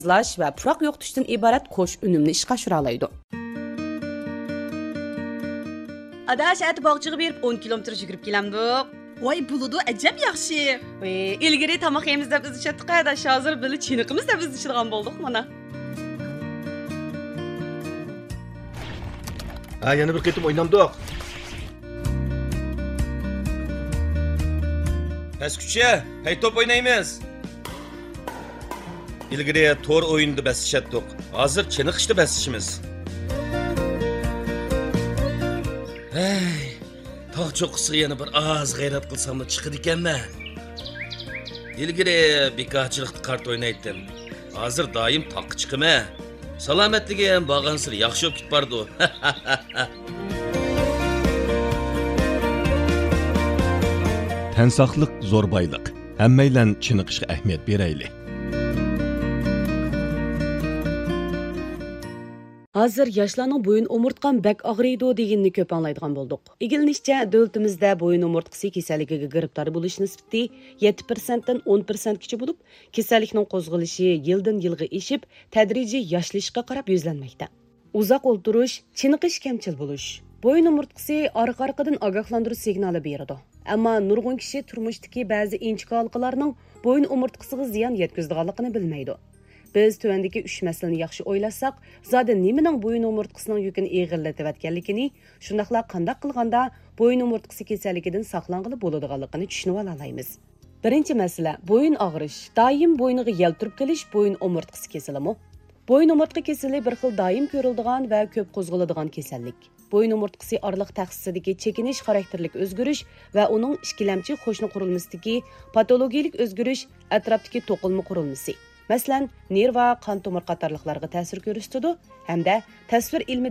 izlash va puroq yo'qotishdan iborat qo'sh unumni ishga oshira oladi. Adash at bog'chiga berib 10 kilometr yugurib kelamdik. Voy buludu ajab yaxshi. Ilgari tomoq yemiz deb biz chatdik adash, hozir bili chiniqimiz deb biz ichirgan bo'ldik mana. Ha, yana bir qitim o'ynamdik. Pastkucha, hay top o'ynaymiz. Ilgari to'r o'yinda basishatdik. Hozir chiniqishda basishimiz. Hey, tog' cho'qqisiga yana bir oz g'ayrat qilsam chiqadi ekanman. Ilgari bekorchilikda kart o'ynaydim. Hozir doim toqqa chiqaman. Salomatligi ham borgansir yaxshi bo'lib ketib bordi. Tan saqlıq zo'r boyliq. Hammaylan chiniqishga ahamiyat berayli. Hozir yoshlarning bo'yin umurtqan bak og'riydi deganini ko'p anglaydigan bo'ldik. Igilinishcha, davlatimizda bo'yin umurtqasi kasalligiga giribtor bo'lish nisbati 7% dan 10% gacha bo'lib, kasallikning qo'zg'alishi yildan yilga eshib, tadrijiy yoshlanishga qarab yuzlanmoqda. Uzoq o'ltirish, chiniqish kamchil bo'lish. Bo'yin umurtqasi orqa-orqadan ogohlantirish signali beradi. Ammo nurg'un kishi turmushdagi ba'zi inchik halqalarning bo'yin umurtqasiga ziyon yetkazadiganligini bilmaydi. Biz tövəndəki 3 məsələni yaxşı oylasak, zaten nimənin boyun umurtqısının yükünü eğirlətiyotganligini, şundaqla qandaq qılğanda boyun umurtqısı kasalligidan saqlanğılı boladiganligini tushunib olaymiz. Birinchi məsələ, boyun ağrış. Daim boynuğa yeltirib qilish boyun umurtqısı kesilimi. Boyun umurtqa kesili bir xil daim ko'riladigan va ko'p qo'zg'aladigan kasallik. Boyun umurtqısı aralıq təxsisidagi chekinish xarakterlik o'zgarish va uning ikkilamchi qo'shni qurilmasidagi patologik o'zgarish atrofdagi to'qilma qurilmasi. Мәсәлән, nerv va qon tomir qatorliqlarga ta'sir ko'rsatadi hamda tasvir ilmi